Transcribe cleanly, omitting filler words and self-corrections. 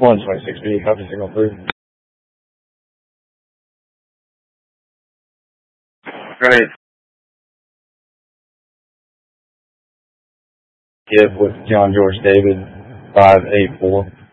126B, copy signal 3. Great. Give with John George David 584.